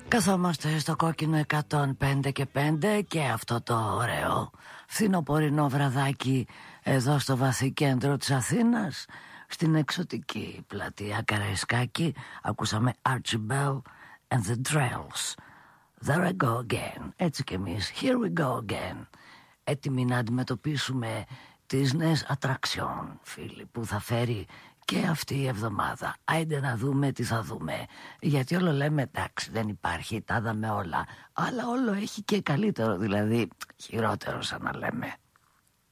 Καθόμαστε στο κόκκινο 105 και 5 και αυτό το ωραίο φθινοπορεινό βραδάκι εδώ στο βαθύ κέντρο της Αθήνας, στην εξωτική πλατεία Καραϊσκάκη. Ακούσαμε Archie Bell and the Trails. There I go again. Έτσι και εμείς, here we go again. Έτοιμοι να αντιμετωπίσουμε τις νέες ατραξιόν, φίλοι, που θα φέρει και αυτή η εβδομάδα. Άιντε να δούμε τι θα δούμε. Γιατί όλο λέμε εντάξει, δεν υπάρχει, τα είδαμε όλα. Αλλά όλο έχει και καλύτερο, δηλαδή χειρότερο σαν να λέμε.